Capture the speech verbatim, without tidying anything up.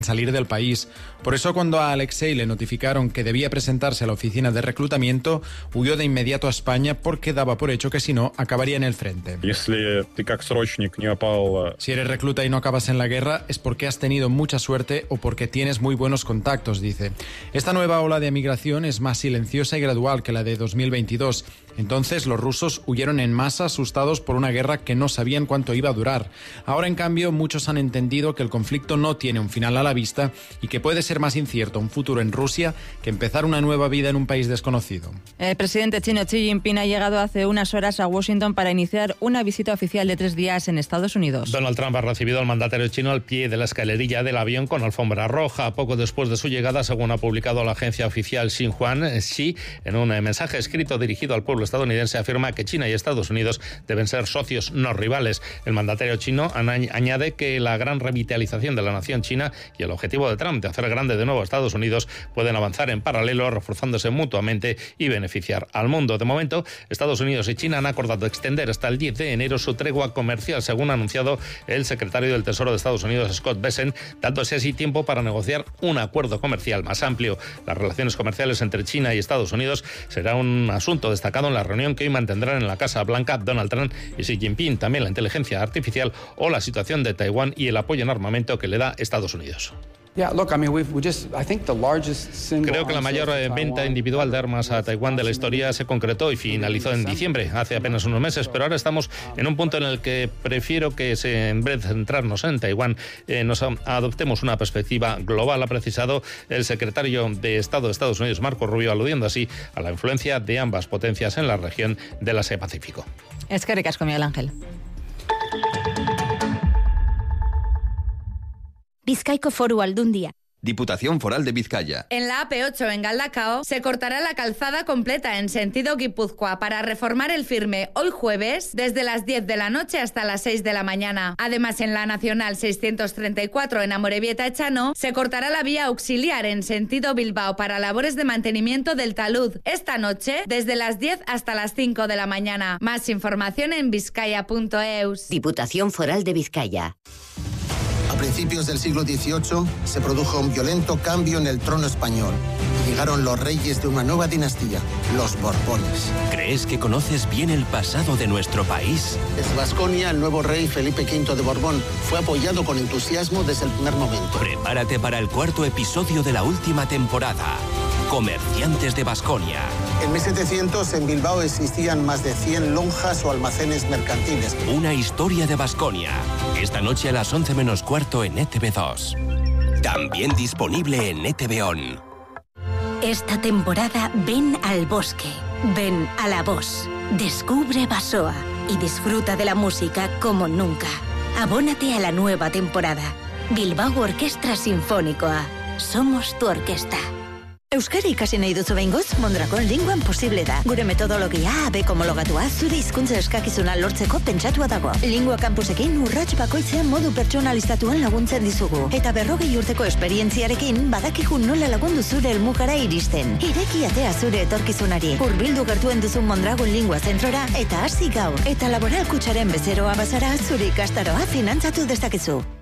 salir del país. Por eso, cuando a Alexei le notificaron que debía presentarse a la oficina de reclutamiento, huyó de inmediato a España porque daba por hecho que si no, acabaría en el frente. Si eres recluta y no acabas en la guerra, es porque has tenido mucha suerte o porque tienes muy buenos contactos, dice. Esta nueva ola de migración es más silenciosa y gradual que la de dos mil veintidós. Entonces, los rusos huyeron en masa asustados por una guerra que no sabían cuánto iba a durar. Ahora, en cambio, muchos han entendido que el conflicto no tiene un final a la vista y que puede ser más incierto un futuro en Rusia que empezar una nueva vida en un país desconocido. El presidente chino Xi Jinping ha llegado hace unas horas a Washington para iniciar una visita oficial de tres días en Estados Unidos. Donald Trump ha recibido al mandatario chino al pie de la escalerilla del avión con alfombra roja. Poco después de su llegada, según ha publicado la agencia oficial Xinhua, Xi, en un mensaje escrito dirigido al pueblo estadounidense, afirma que China y Estados Unidos deben ser socios, no rivales. El mandatario chino añade que la gran revitalización de la nación china y el objetivo de Trump de hacer grande de nuevo a Estados Unidos pueden avanzar en paralelo, reforzándose mutuamente y beneficiar al mundo. De momento, Estados Unidos y China han acordado extender hasta el diez de enero su tregua comercial, según ha anunciado el secretario del Tesoro de Estados Unidos, Scott Bessent, dándose así tiempo para negociar un acuerdo comercial más amplio. Las relaciones comerciales entre China y Estados Unidos será un asunto destacado en la reunión que hoy mantendrán en la Casa Blanca Donald Trump y Xi Jinping. También la inteligencia artificial o la situación de Taiwán y el apoyo en armamento que le da Estados Unidos. Creo que la mayor venta individual de armas a Taiwán de la historia se concretó y finalizó en diciembre, hace apenas unos meses, pero ahora estamos en un punto en el que prefiero que se, en vez de centrarnos en Taiwán, eh, nos adoptemos una perspectiva global, ha precisado el secretario de Estado de Estados Unidos, Marco Rubio, aludiendo así a la influencia de ambas potencias en la región del Asia-Pacífico. Es que ricasco, Miguel Ángel. Bizkaiko Foru Aldundia. Diputación Foral de Vizcaya. En la A P ocho en Galdakao se cortará la calzada completa en sentido Guipúzcoa para reformar el firme hoy jueves desde las diez de la noche hasta las seis de la mañana. Además, en la Nacional seiscientos treinta y cuatro en Amorebieta-Echano se cortará la vía auxiliar en sentido Bilbao para labores de mantenimiento del talud esta noche desde las diez hasta las cinco de la mañana. Más información en vizcaya punto eus. Diputación Foral de Vizcaya. A principios del siglo dieciocho se produjo un violento cambio en el trono español y llegaron los reyes de una nueva dinastía, los Borbones. ¿Crees que conoces bien el pasado de nuestro país? Desde Baskonia, el nuevo rey Felipe quinto de Borbón fue apoyado con entusiasmo desde el primer momento. Prepárate para el cuarto episodio de la última temporada. Comerciantes de Baskonia. En mil setecientos en Bilbao existían más de cien lonjas o almacenes mercantiles. Una historia de Baskonia. Esta noche a las once menos cuarto en E T V dos. También disponible en E T V On. Esta temporada ven al bosque, ven a la voz. Descubre Basoa y disfruta de la música como nunca. Abónate a la nueva temporada. Bilbao Orquestra Sinfónicoa. Somos tu orquesta. Euskara ikasi nahi duzu behingoz, Mondragon Linguan posible da. Gure metodologia A B homologatua zure hizkuntza eskakizuna lortzeko pentsatua dago. Lingua Campusekin urrats bakoitzean modu pertsonalizatuan laguntzen dizugu. Eta berrogei urteko esperientziarekin badakigu nola lagundu zure helmugara iristen. Ireki atea zure etorkizunari. Hurbildu gertuen duzu Mondragon Lingua zentrora eta hasi gaur. Eta laboral kutsaren bezeroa bazara zure ikastaroa finantzatu dezakezu.